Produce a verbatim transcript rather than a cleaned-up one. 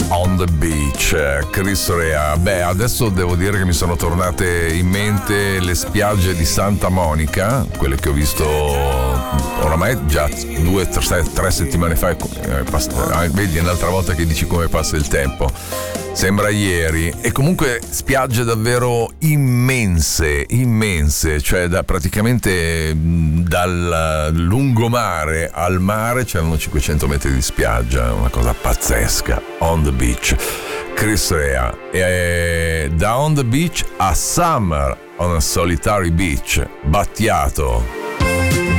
On the Beach, Chris Rea. Beh, adesso devo dire che mi sono tornate in mente le spiagge di Santa Monica, quelle che ho visto oramai già due, tre, tre settimane fa. Vedi, è un'altra volta che dici come passa il tempo. Sembra ieri. E comunque spiagge davvero immense, immense, cioè da praticamente dal lungomare al mare c'erano cinquecento metri di spiaggia, una cosa pazzesca. On the Beach, Chris Rea. E da On the Beach a Summer on a Solitary Beach, Battiato.